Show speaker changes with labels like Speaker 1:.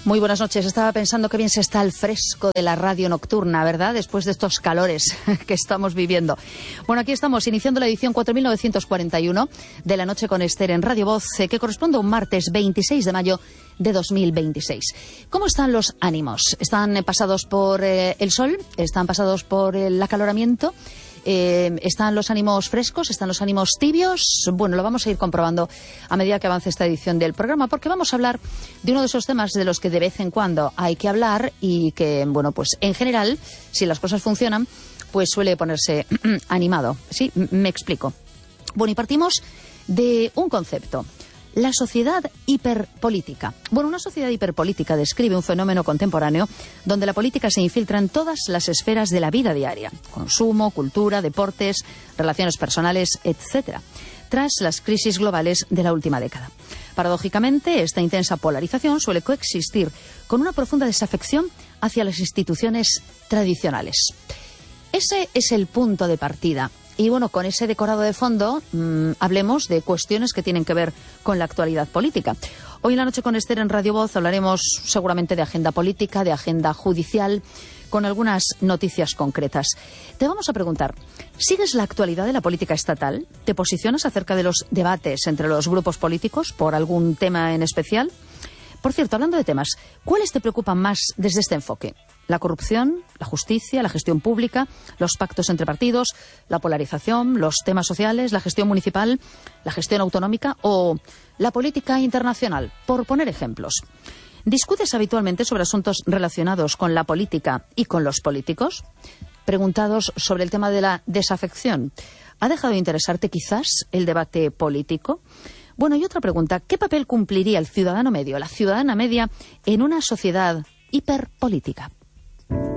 Speaker 1: Muy buenas noches. Estaba pensando que bien se está el fresco de la radio nocturna, ¿verdad? Después de estos calores que estamos viviendo. Bueno, aquí estamos iniciando la edición 4941 de La Noche con Esther en Radio Voz, que corresponde a un martes 26 de mayo de 2026. ¿Cómo están los ánimos? ¿Están pasados por el sol? ¿Están pasados por el acaloramiento? ¿Están los ánimos frescos? ¿Están los ánimos tibios? Bueno, lo vamos a ir comprobando a medida que avance esta edición del programa, porque vamos a hablar de uno de esos temas de los que de vez en cuando hay que hablar y que, bueno, pues en general, si las cosas funcionan, pues suele ponerse animado. Sí, me explico. Bueno, y partimos de un concepto. La sociedad hiperpolítica. Bueno, una sociedad hiperpolítica describe un fenómeno contemporáneo donde la política se infiltra en todas las esferas de la vida diaria. Consumo, cultura, deportes, relaciones personales, etc. Tras las crisis globales de la última década. Paradójicamente, esta intensa polarización suele coexistir con una profunda desafección hacia las instituciones tradicionales. Ese es el punto de partida. Y bueno, con ese decorado de fondo, hablemos de cuestiones que tienen que ver con la actualidad política. Hoy en La Noche con Esther en Radio Voz hablaremos seguramente de agenda política, de agenda judicial, con algunas noticias concretas. Te vamos a preguntar, ¿sigues la actualidad de la política estatal? ¿Te posicionas acerca de los debates entre los grupos políticos por algún tema en especial? Por cierto, hablando de temas, ¿cuáles te preocupan más desde este enfoque? ¿La corrupción, la justicia, la gestión pública, los pactos entre partidos, la polarización, los temas sociales, la gestión municipal, la gestión autonómica o la política internacional? Por poner ejemplos. ¿Discutes habitualmente sobre asuntos relacionados con la política y con los políticos? Preguntados sobre el tema de la desafección, ¿ha dejado de interesarte quizás el debate político? Bueno, y otra pregunta, ¿qué papel cumpliría el ciudadano medio, la ciudadana media, en una sociedad hiperpolítica?